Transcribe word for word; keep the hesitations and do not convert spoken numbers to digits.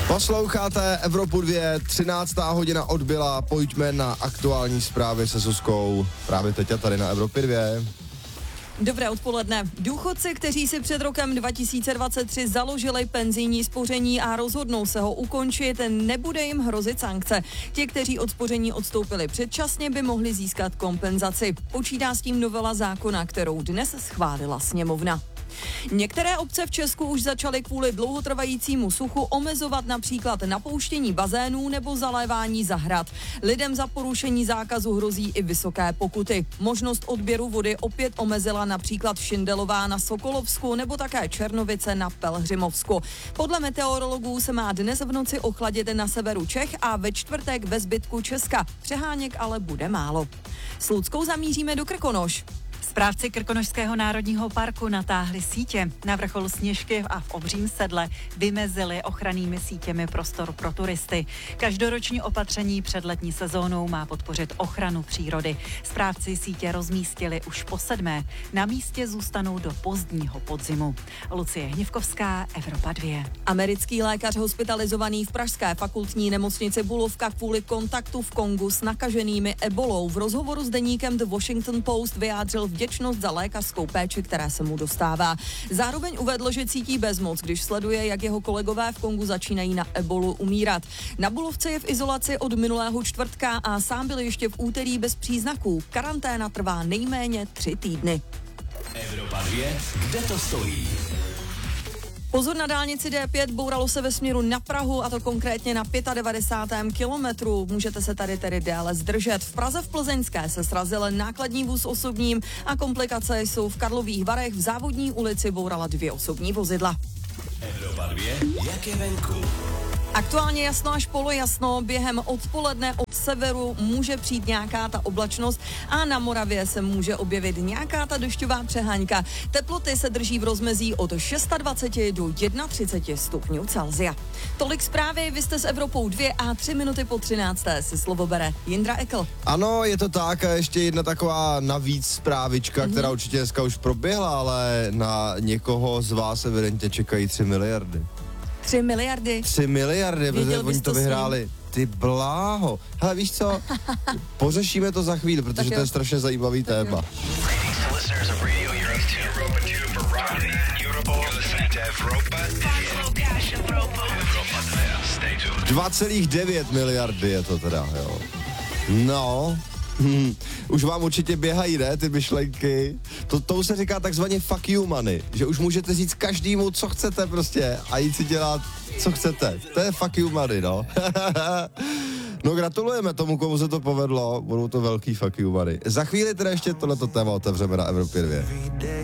Posloucháte Evropu dvě, třináctá hodina odbyla, pojďme na aktuální zprávy se Zuzkou. Právě teď a tady na Evropě dvě. Dobré odpoledne. Důchodci, kteří si před rokem dva tisíce dvacet tři založili penzijní spoření a rozhodnou se ho ukončit, nebude jim hrozit sankce. Ti, kteří od spoření odstoupili předčasně, by mohli získat kompenzaci. Počítá s tím novela zákona, kterou dnes schválila sněmovna. Některé obce v Česku už začaly kvůli dlouhotrvajícímu suchu omezovat například napouštění bazénů nebo zalévání zahrad. Lidem za porušení zákazu hrozí i vysoké pokuty. Možnost odběru vody opět omezila například Šindelová na Sokolovsku nebo také Černovice na Pelhřimovsku. Podle meteorologů se má dnes v noci ochladit na severu Čech a ve čtvrtek ve zbytku Česka. Přeháněk ale bude málo. S Luckou zamíříme do Krkonoš. Správci Krkonošského národního parku natáhli sítě. Na vrchol Sněžky a v Obřím Sedle vymezili ochrannými sítěmi prostor pro turisty. Každoroční opatření před letní sezónou má podpořit ochranu přírody. Správci sítě rozmístili už po sedmé. Na místě zůstanou do pozdního podzimu. Lucie Hněvkovská, Evropa dvě. Americký lékař hospitalizovaný v pražské fakultní nemocnici Bulovka kvůli kontaktu v Kongu s nakaženými ebolou v rozhovoru s deníkem The Washington Post vyjádřil vděčnost za lékařskou péči, která se mu dostává. Zároveň uvedl, že cítí bezmoc, když sleduje, jak jeho kolegové v Kongu začínají na ebolu umírat. Na Bulovce je v izolaci od minulého čtvrtka a sám byl ještě v úterý bez příznaků. Karanténa trvá nejméně tři týdny. Evropa dvě, kde to stojí? Pozor na dálnici D pět, bouralo se ve směru na Prahu, a to konkrétně na devadesátém pátém kilometru. Můžete se tady tedy déle zdržet. V Praze v Plzeňské se srazil nákladní vůz osobním a komplikace jsou v Karlových Varech. V Závodní ulici bourala dvě osobní vozidla. Evropa dvě, jak je venku? Aktuálně jasno až polojasno, během odpoledne od severu může přijít nějaká ta oblačnost a na Moravě se může objevit nějaká ta dešťová přeháňka. Teploty se drží v rozmezí od dvacet šest do třicet jedna stupňů Celsia. Tolik zprávy, vy jste s Evropou dvě a tři minuty po třinácté si slovo bere Jindra Ekl. Ano, je to tak, a ještě jedna taková navíc zprávička, mm-hmm. která určitě dneska už proběhla, ale na někoho z vás evidentně čekají tři miliardy. Tři miliardy? Tři miliardy, protože oni to vyhráli. Ty bláho. Hele, víš co? Pořešíme to za chvíli, protože to je strašně zajímavý tak téma. dva celá devět miliardy je to teda, jo. No, hm, už vám určitě běhají, ne, ty myšlenky. To, to se říká takzvaně fuck you money, že už můžete říct každému, co chcete prostě a jít si dělat, co chcete. To je fuck you money, no. No, gratulujeme tomu, komu se to povedlo, budou to velký fuck you money. Za chvíli teda ještě tohleto téma otevřeme na Evropě dvě.